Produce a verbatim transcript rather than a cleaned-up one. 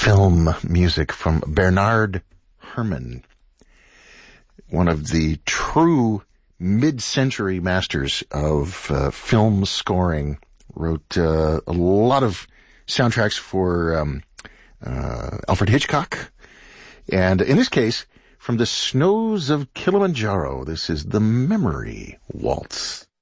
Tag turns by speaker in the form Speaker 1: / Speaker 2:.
Speaker 1: film music from Bernard Herrmann, one of the true mid-century masters of uh, film scoring. Wrote uh, a lot of soundtracks for um, uh, Alfred Hitchcock. And in this case, from the snows of Kilimanjaro, this is the Memory Waltz.